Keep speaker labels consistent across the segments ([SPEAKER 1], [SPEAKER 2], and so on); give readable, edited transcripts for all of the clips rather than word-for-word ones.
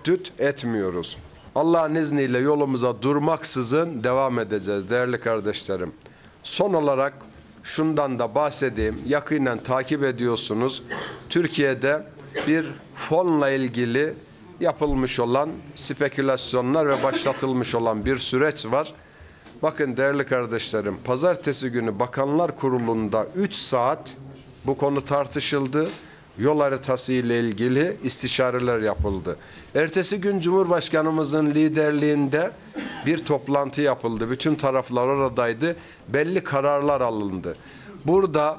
[SPEAKER 1] tereddüt etmiyoruz. Allah'ın izniyle yolumuza durmaksızın devam edeceğiz değerli kardeşlerim. Son olarak şundan da bahsedeyim. Yakinen takip ediyorsunuz. Türkiye'de bir fonla ilgili yapılmış olan spekülasyonlar ve başlatılmış olan bir süreç var. Bakın değerli kardeşlerim, pazartesi günü Bakanlar Kurulu'nda 3 saat bu konu tartışıldı. Yol haritası ile ilgili istişareler yapıldı. Ertesi gün Cumhurbaşkanımızın liderliğinde bir toplantı yapıldı. Bütün taraflar oradaydı. Belli kararlar alındı. Burada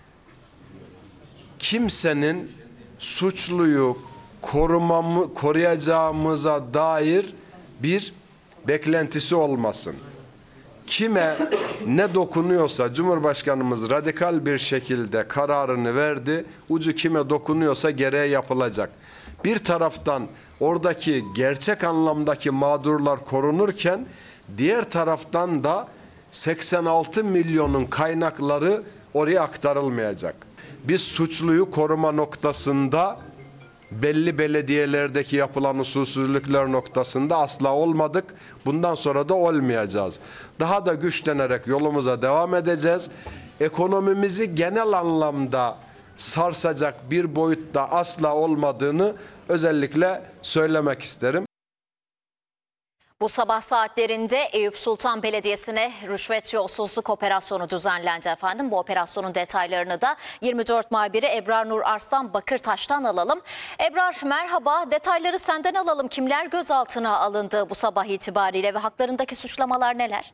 [SPEAKER 1] kimsenin suçluyu koruyacağımıza dair bir beklentisi olmasın. Kime ne dokunuyorsa Cumhurbaşkanımız radikal bir şekilde kararını verdi. Ucu kime dokunuyorsa gereği yapılacak. Bir taraftan oradaki gerçek anlamdaki mağdurlar korunurken diğer taraftan da 86 milyonun kaynakları oraya aktarılmayacak. Biz suçluyu koruma noktasında belli belediyelerdeki yapılan usulsüzlükler noktasında asla olmadık. Bundan sonra da olmayacağız. Daha da güçlenerek yolumuza devam edeceğiz. Ekonomimizi genel anlamda sarsacak bir boyutta asla olmadığını özellikle söylemek isterim.
[SPEAKER 2] Bu sabah saatlerinde Eyüp Sultan Belediyesi'ne rüşvet yolsuzluk operasyonu düzenlendi efendim. Bu operasyonun detaylarını da 24 muhabiri Ebrar Nur Arslan Bakırtaş'tan alalım. Ebrar merhaba, detayları senden alalım. Kimler gözaltına alındı bu sabah itibariyle ve haklarındaki suçlamalar neler?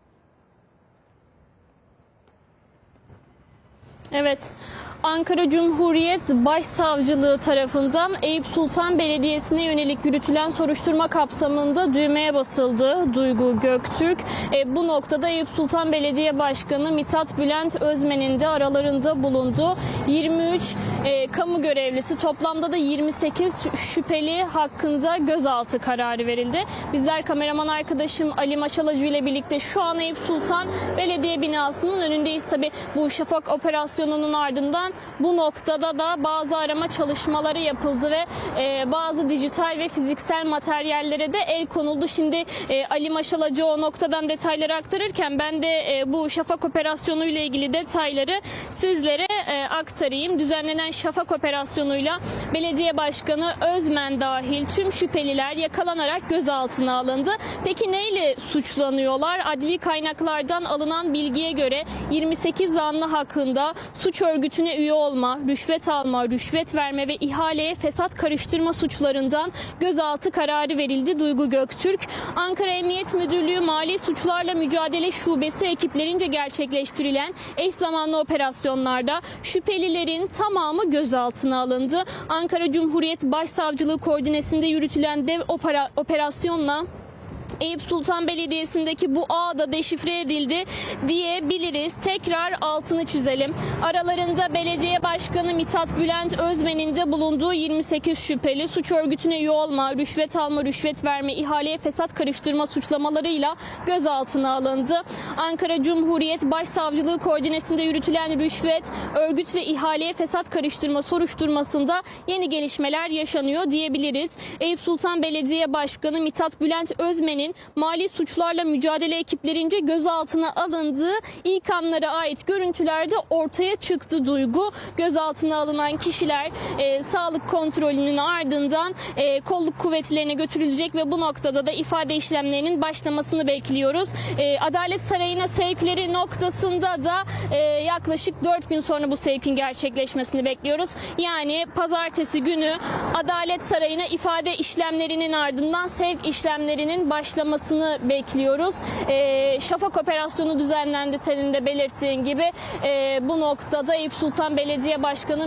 [SPEAKER 3] Evet, Ankara Cumhuriyet Başsavcılığı tarafından Eyüp Sultan Belediyesi'ne yönelik yürütülen soruşturma kapsamında düğmeye basıldı Duygu Göktürk. Bu noktada Eyüp Sultan Belediye Başkanı Mithat Bülent Özmen'in de aralarında bulunduğu 23 kamu görevlisi, toplamda da 28 şüpheli hakkında gözaltı kararı verildi. Bizler kameraman arkadaşım Ali Maşalacı ile birlikte şu an Eyüp Sultan Belediye binasının önündeyiz. Tabii bu Şafak operasyonunun ardından bu noktada da bazı arama çalışmaları yapıldı ve bazı dijital ve fiziksel materyallere de el konuldu. Şimdi Ali Maşalacı o noktadan detayları aktarırken ben de bu Şafak operasyonu ile ilgili detayları sizlere aktarayım. Düzenlenen Şafak operasyonuyla belediye başkanı Özmen dahil tüm şüpheliler yakalanarak gözaltına alındı. Peki neyle suçlanıyorlar? Adli kaynaklardan alınan bilgiye göre 28 zanlı hakkında suç örgütüne üye olma, rüşvet alma, rüşvet verme ve ihaleye fesat karıştırma suçlarından gözaltı kararı verildi. Duygu Göktürk, Ankara Emniyet Müdürlüğü Mali Suçlarla Mücadele Şubesi ekiplerince gerçekleştirilen eş zamanlı operasyonlarda şüphelilerin tamamı gözaltına alındı. Ankara Cumhuriyet Başsavcılığı koordinesinde yürütülen dev operasyonla Eyüp Sultan Belediyesi'ndeki bu ağ da deşifre edildi diyebiliriz. Tekrar altını çizelim. Aralarında belediye başkanı Mithat Bülent Özmen'in de bulunduğu 28 şüpheli suç örgütüne üye olma, rüşvet alma, rüşvet verme, ihaleye fesat karıştırma suçlamalarıyla gözaltına alındı. Ankara Cumhuriyet Başsavcılığı koordinesinde yürütülen rüşvet, örgüt ve ihaleye fesat karıştırma soruşturmasında yeni gelişmeler yaşanıyor diyebiliriz. Eyüp Sultan Belediye Başkanı Mithat Bülent Özmen'in mali suçlarla mücadele ekiplerince gözaltına alındığı ilk anlara ait görüntülerde ortaya çıktı. Duygu, gözaltına alınan kişiler sağlık kontrolünün ardından kolluk kuvvetlerine götürülecek ve bu noktada da ifade işlemlerinin başlamasını bekliyoruz. Adalet Sarayı'na sevkleri noktasında da yaklaşık 4 gün sonra bu sevkin gerçekleşmesini bekliyoruz. Yani pazartesi günü Adalet Sarayı'na ifade işlemlerinin ardından sevk işlemlerinin başlamasını bekliyoruz. Şafak operasyonu düzenlendi senin de belirttiğin gibi. Bu noktada Eyüp Sultan Belediye Başkanı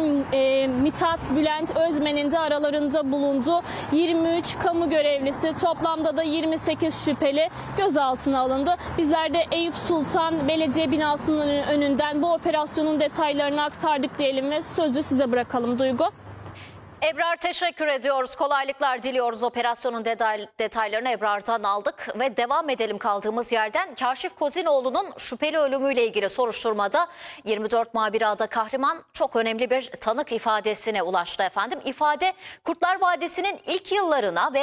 [SPEAKER 3] Mithat Bülent Özmen'in de aralarında bulunduğu 23 kamu görevlisi, toplamda da 28 şüpheli gözaltına alındı. Bizler de Eyüp Sultan Belediye binasının önünden bu operasyonun detaylarını aktardık diyelim ve sözü size bırakalım Duygu.
[SPEAKER 2] Ebrar teşekkür ediyoruz. Kolaylıklar diliyoruz. Operasyonun detaylarını Ebrar'dan aldık ve devam edelim kaldığımız yerden. Kaşif Kozinoğlu'nun şüpheli ölümüyle ilgili soruşturmada 24 muhabiri Ada Kahraman çok önemli bir tanık ifadesine ulaştı efendim. İfade Kurtlar Vadisi'nin ilk yıllarına ve